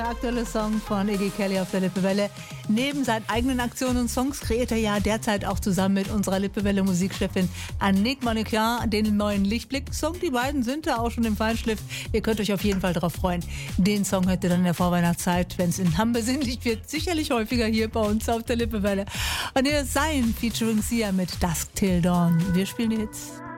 der aktuelle Song von Iggy Kelly auf der Lippewelle. Neben seinen eigenen Aktionen und Songs kreiert er ja derzeit auch zusammen mit unserer Lippewelle Musikchefin Annick Mannequin den neuen Lichtblick-Song. Die beiden sind da auch schon im Feinschliff. Ihr könnt euch auf jeden Fall darauf freuen. Den Song hört ihr dann in der Vorweihnachtszeit, wenn es in Hamm besinnlich wird. Sicherlich häufiger hier bei uns auf der Lippewelle. Und ihr Sein featuring Sia mit Dusk Till Dawn. Wir spielen jetzt